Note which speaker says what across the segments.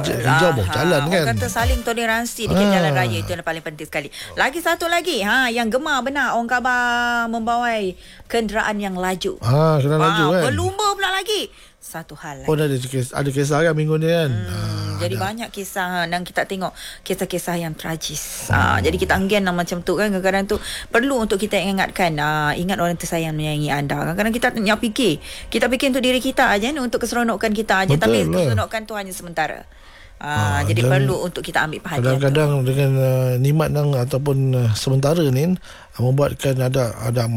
Speaker 1: hijau bawah jalan kan.
Speaker 2: Orang kata saling toleransi dekat jalan raya, itu yang paling penting sekali. Lagi satu lagi, yang gemar benar orang khabar membawai kenderaan yang laju.
Speaker 1: Kenderaan laju kan.
Speaker 2: Berlumba pula lagi. Satu hal lagi.
Speaker 1: Ada kisah kan minggu ni kan.
Speaker 2: Jadi banyak kisah dan kita tengok kisah-kisah yang tragis. Jadi kita enggan macam tu kan. Kadang-kadang tu perlu untuk kita ingatkan, ingat orang tersayang menyayangi anda. Kadang-kadang kita nak fikir, kita fikir untuk diri kita aja, untuk keseronokan kita aja. Tapi keseronokan tu hanya sementara. Jadi perlu untuk kita ambil perhatian.
Speaker 1: Kadang-kadang dengan nikmat ataupun sementara ni membuatkan ada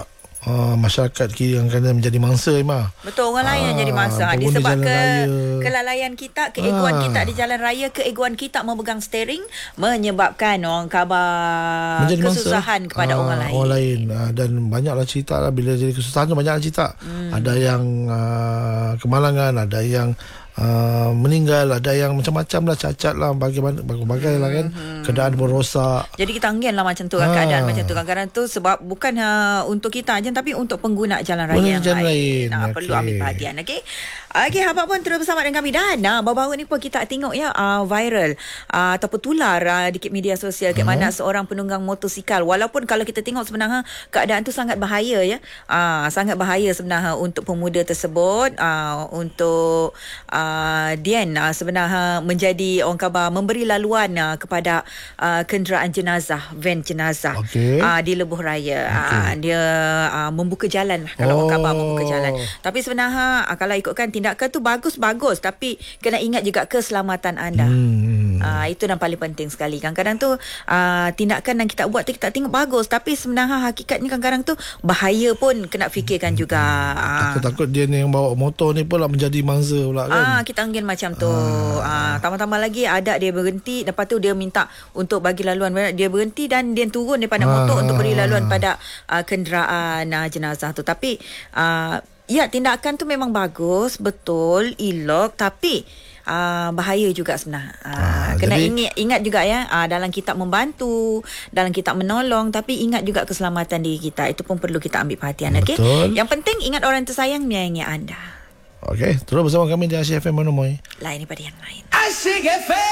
Speaker 1: masyarakat yang kena menjadi mangsa
Speaker 2: Betul, orang lain yang jadi mangsa. Disebab kelalaian kita, keegoan kita di jalan raya, keegoan kita memegang steering, menyebabkan orang khabar menjadi kesusahan mangsa kepada orang lain. Dan banyaklah cerita lah, bila jadi kesusahan tu banyaklah cerita. Ada yang kemalangan, ada yang meninggal, ada yang macam-macam lah, cacat lah, bagai lah kan. Keadaan berosak. Jadi kita enggan lah macam tu kan, keadaan macam tu. Kadang-kadang tu sebab bukan untuk kita aja, tapi untuk pengguna jalan raya yang lain. Perlu ambil perhatian. Okey, apa pun terus bersama dengan kami. Dan baru-baru ni pun kita tengok viral ataupun tular di media sosial ke mana seorang penunggang motosikal, walaupun kalau kita tengok sebenarnya keadaan tu sangat bahaya sangat bahaya sebenarnya untuk pemuda tersebut, untuk Dian sebenarnya menjadi orang khabar memberi laluan kepada kenderaan jenazah, van jenazah di Lebuh Raya. Dia membuka jalan kalau orang khabar membuka jalan. Tapi sebenarnya kalau ikutkan tindakan tu bagus-bagus, tapi kena ingat juga keselamatan anda. Itu yang paling penting sekali. Kadang-kadang tu tindakan yang kita buat tu kita tengok bagus, tapi sebenarnya hakikatnya kadang-kadang tu bahaya pun kena fikirkan juga. Takut dia ni yang bawa motor ni pula menjadi mangsa pula kan. Kita enggan macam tu. Tambah-tambah lagi ada dia berhenti, lepas tu dia minta untuk bagi laluan, dia berhenti dan dia turun daripada motor untuk beri laluan pada kenderaan jenazah tu. Tapi tindakan tu memang bagus, betul, elok, tapi bahaya juga sebenarnya. Kena ingat juga dalam kita membantu, dalam kita menolong, tapi ingat juga keselamatan diri kita. Itu pun perlu kita ambil perhatian. Yang penting ingat orang tersayang menyayangi anda. Terus bersama kami di Asyik FM Monomoy. Lain daripada yang lain. Asyik FM.